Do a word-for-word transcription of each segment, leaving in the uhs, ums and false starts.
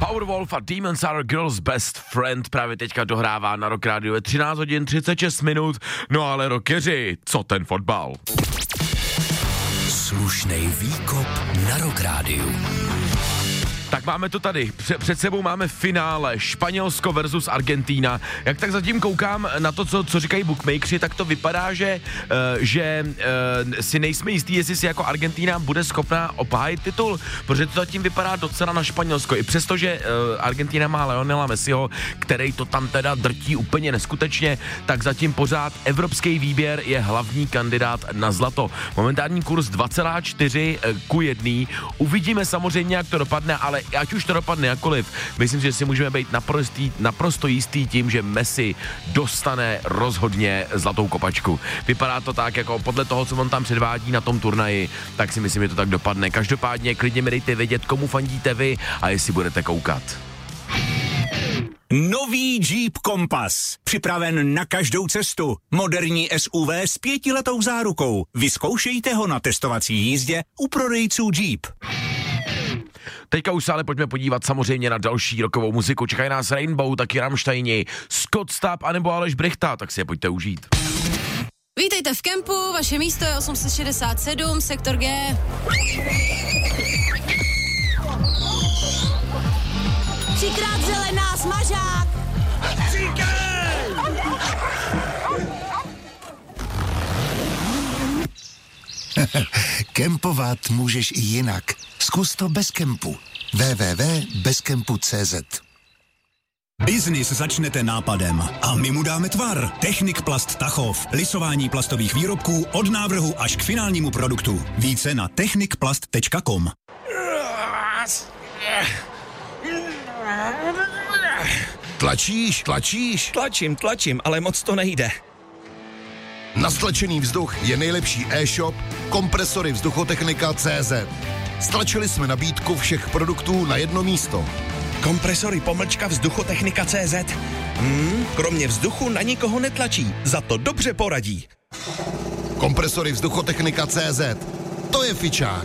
Powerwolf a Demons Are Girls Best Friend právě teďka dohrává na Rock Radio ve třináct hodin třicet šest minut. No ale rockeři, co ten fotbal? Slušnej výkop na Rock Radio. Tak máme to tady, před sebou máme finále Španělsko versus Argentína. Jak tak zatím koukám na to, co, co říkají bookmakeri, tak to vypadá, že, uh, že uh, si nejsme jistí, jestli si jako Argentína bude schopná obhájit titul, protože to zatím vypadá docela na Španělsko. I přesto, že uh, Argentína má Lionela Messiho, který to tam teda drtí úplně neskutečně, tak zatím pořád evropský výběr je hlavní kandidát na zlato. Momentální kurz dva celá čtyři ku jedné. Uvidíme samozřejmě, jak to dopadne, ale ať už to dopadne jakkoliv, myslím, že si můžeme být naprosto, naprosto jistý tím, že Messi dostane rozhodně zlatou kopačku. Vypadá to tak, jako podle toho, co on tam předvádí na tom turnaji, tak si myslím, že to tak dopadne. Každopádně klidně mi dejte vědět, komu fandíte vy a jestli budete koukat. Nový Jeep Compass. Připraven na každou cestu. Moderní S U V s pětiletou zárukou. Vyzkoušejte ho na testovací jízdě u prodejců Jeep. Teďka už se ale pojďme podívat samozřejmě na další rockovou muziku. Čekají nás Rainbow, taky Rammsteini, Scott Stapp anebo Aleš Brychta, tak si je pojďte užít. Vítejte v kempu, vaše místo je osm set šedesát sedm, sektor G. Třikrát zelená, smažák! Kempovat můžeš i jinak. Zkus to bez kempu. w w w tečka bez kempu tečka c z. Biznis začnete nápadem a my mu dáme tvar. Technik Plast Tachov. Lisování plastových výrobků od návrhu až k finálnímu produktu. Více na technik plast tečka com. Tlačíš, tlačíš? Tlačím, tlačím, ale moc to nejde. Na stlačený vzduch je nejlepší e-shop Kompresory Vzduchotechnika tečka c z. Stlačili jsme nabídku všech produktů na jedno místo. Kompresory pomlčka Vzduchotechnika tečka c z. Hmm, kromě vzduchu na nikoho netlačí, za to dobře poradí. Kompresory Vzduchotechnika tečka c z. To je fičák.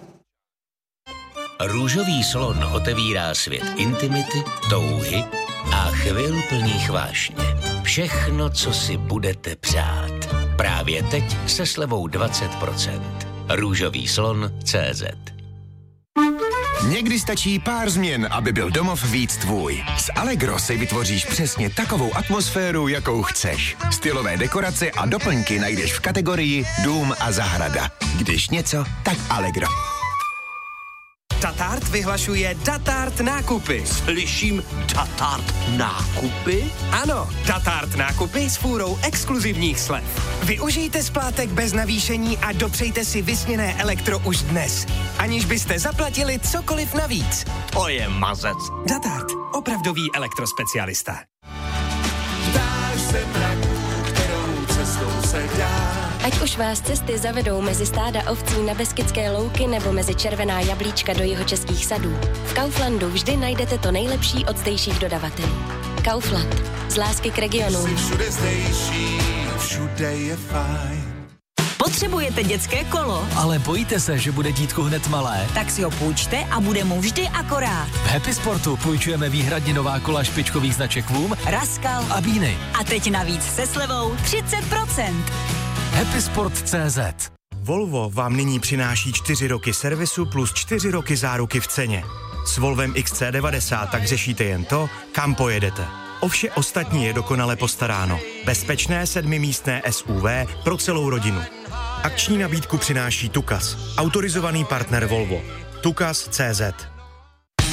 Růžový slon otevírá svět intimity, touhy a chvil plných vášně. Všechno, co si budete přát. Právě teď se slevou dvacet procent. Růžový slon tečka c z. Někdy stačí pár změn, aby byl domov víc tvůj. S Allegro si vytvoříš přesně takovou atmosféru, jakou chceš. Stylové dekorace a doplňky najdeš v kategorii Dům a zahrada. Když něco, tak Allegro. Datart vyhlašuje Datart nákupy. Slyším Datart nákupy? Ano, Datart nákupy s fůrou exkluzivních slev. Využijte splátek bez navýšení a dopřejte si vysněné elektro už dnes, aniž byste zaplatili cokoliv navíc. To je mazec. Datart, opravdový elektrospecialista. Ptáš se mraků, kterou cestou se dá. Ať už vás cesty zavedou mezi stáda ovcí na Beskydské louky nebo mezi červená jablíčka do jihočeských sadů, v Kauflandu vždy najdete to nejlepší od zdejších dodavatelů. Kaufland. Z lásky k regionu. Jsi všude zdejší, všude je fajn. Potřebujete dětské kolo? Ale bojíte se, že bude dítku hned malé? Tak si ho půjčte a bude mu vždy akorát. V Happy Sportu půjčujeme výhradně nová kola špičkových značek Voom, Raskal a Bíny. A teď navíc se slevou třicet procent. Happy Sport tečka c z. Volvo vám nyní přináší čtyři roky servisu plus čtyři roky záruky v ceně. S Volvem X C devadesát tak řešíte jen to, kam pojedete. O vše ostatní je dokonale postaráno. Bezpečné sedmimístné S U V pro celou rodinu. Akční nabídku přináší Tukas, autorizovaný partner Volvo. Tukas tečka c z.